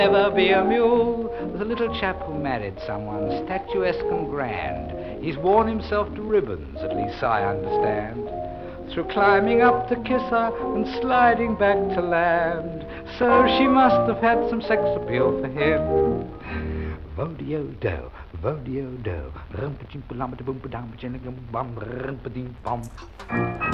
Never be a mule. There's a little chap who married someone statuesque and grand. He's worn himself to ribbons, at least I understand, through climbing up to kiss her and sliding back to land. So she must have had some sex appeal for him. Vo-de-o-do, vo-de-o-do, rum-pa-chim-pa-lam-pa-da-boom-pa-dam-pa-chin-a-gum-bum, rum-pa-dim-bum.